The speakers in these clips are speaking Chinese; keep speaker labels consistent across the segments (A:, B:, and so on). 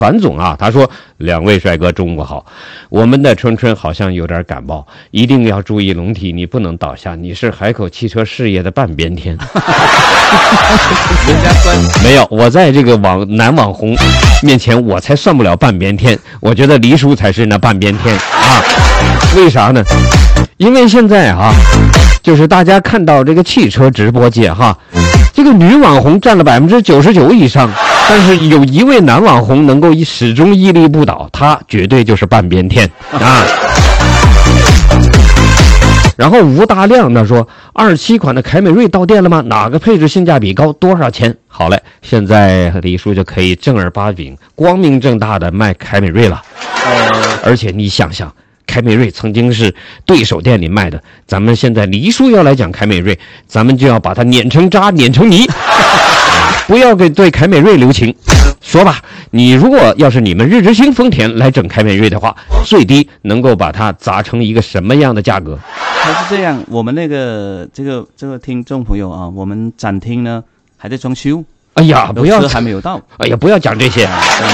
A: 樊总啊，他说2位帅哥中午好，我们的春春好像有点感冒，一定要注意龙体，你不能倒下，你是海口汽车事业的半边天。没有，我在这个男网红面前我才算不了半边天，我觉得黎叔才是那半边天啊。为啥呢？因为现在啊，就是大家看到这个汽车直播界哈，这个女网红占了99%以上，但是有一位男网红能够始终屹立不倒，他绝对就是半边天啊。然后吴大亮他说，27款的凯美瑞到店了吗？哪个配置性价比高？多少钱？好嘞，现在李叔就可以正儿八经、光明正大的卖凯美瑞了。而且你想想，凯美瑞曾经是对手店里卖的，咱们现在黎叔要来讲凯美瑞，咱们就要把它碾成渣、碾成泥，不要给对凯美瑞留情。说吧，你如果要是你们日之星丰田来整凯美瑞的话，最低能够把它砸成一个什么样的价格？
B: 它是这样，我们那个这个听众朋友啊，我们展厅呢还在装修。
A: 哎呀，不要，
B: 车还没有到。
A: 哎呀，不要讲这些，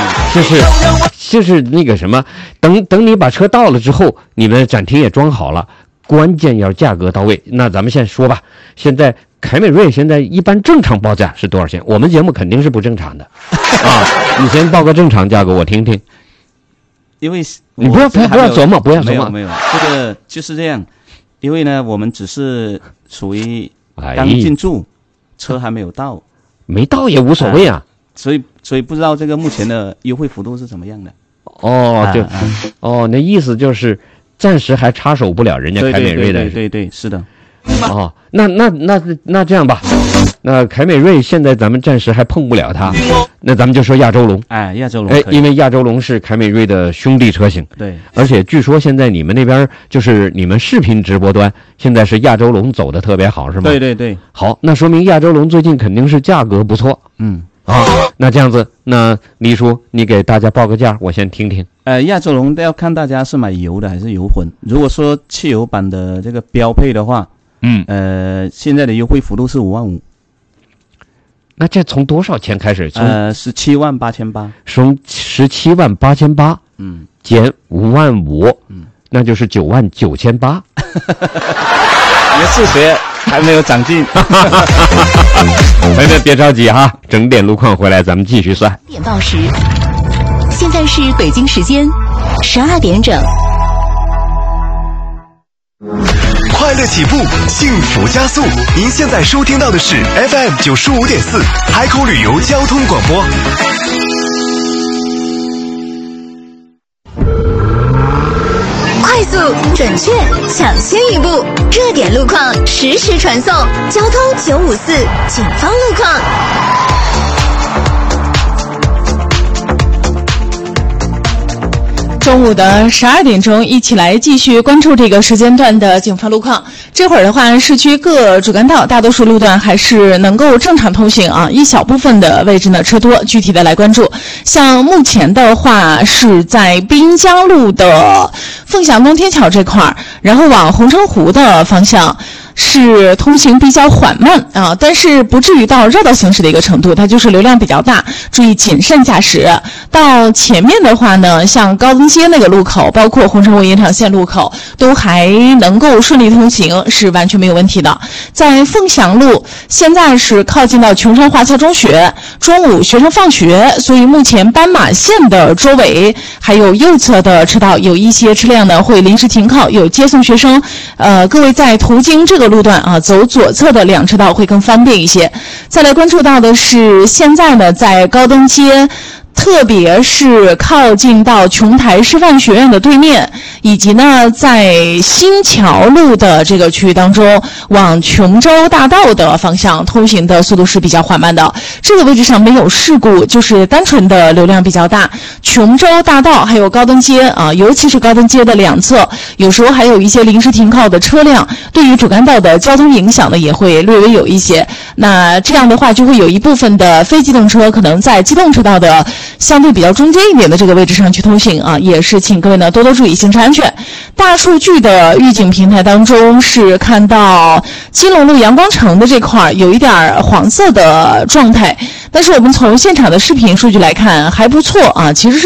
A: 就是那个什么，等你把车到了之后，你们展厅也装好了，关键要价格到位。那咱们先说吧，现在凯美瑞现在一般正常报价是多少钱？我们节目肯定是不正常的啊，你先报个正常价格我听听。
B: 因为
A: 你不要琢磨，不要琢磨，
B: 没有，这个就是这样。因为呢，我们只是属于刚进驻，车还没有到。
A: 没到也无所谓啊，
B: 所以不知道这个目前的优惠幅度是怎么样的。
A: 那意思就是暂时还插手不了人家凯美瑞的。
B: 对，是的。
A: 哦，那这样吧，那凯美瑞现在咱们暂时还碰不了它，那咱们就说亚洲龙。
B: 亚洲龙，
A: 因为亚洲龙是凯美瑞的兄弟车型。
B: 对，
A: 而且据说现在你们那边就是你们视频直播端，现在是亚洲龙走的特别好，是吗？
B: 对。
A: 好，那说明亚洲龙最近肯定是价格不错。那这样子，那黎叔你给大家报个价，我先听听。
B: 亚洲龙要看大家是买油的还是油混。如果说汽油版的这个标配的话，现在的优惠幅度是55000。
A: 那这从多少钱开始
B: ？178800。
A: 从178800，减55000，那就是99800。
B: 你的数学还没有长进。
A: 别着急哈，整点路况回来咱们继续算。
C: 点报时，现在是北京时间12点整。
D: 快乐起步，幸福加速。您现在收听到的是 FM 95.4海口旅游交通广播。
C: 快速、准确、抢先一步，热点路况实时传送。交通954警方路况。
E: 中午的12点钟，一起来继续关注这个时间段的警方路况。这会儿的话，市区各主干道大多数路段还是能够正常通行啊，一小部分的位置呢车多，具体的来关注。像目前的话是在滨江路的凤翔东天桥这块，然后往红城湖的方向是通行比较缓慢啊，但是不至于到绕道行驶的一个程度，它就是流量比较大，注意谨慎驾驶。到前面的话呢，像高登街那个路口，包括红城湖延长线路口，都还能够顺利通行，是完全没有问题的。在凤翔路，现在是靠近到琼山华侨中学，中午学生放学，所以目前斑马线的周围还有右侧的车道有一些车辆呢会临时停靠，有接送学生。各位在途经这个路段啊，走左侧的两车道会更方便一些。再来关注到的是，现在呢在高登街，特别是靠近到琼台师范学院的对面，以及呢在新桥路的这个区域当中，往琼州大道的方向通行的速度是比较缓慢的。这个位置上没有事故，就是单纯的流量比较大。琼州大道还有高登街啊，尤其是高登街的两侧，有时候还有一些临时停靠的车辆，对于主干道的交通影响呢也会略微有一些。那这样的话，就会有一部分的非机动车可能在机动车道的相对比较中间一点的这个位置上去通行啊，也是请各位呢多多注意行车安全。大数据的预警平台当中是看到金龙路阳光城的这块有一点黄色的状态，但是我们从现场的视频数据来看还不错啊，其实是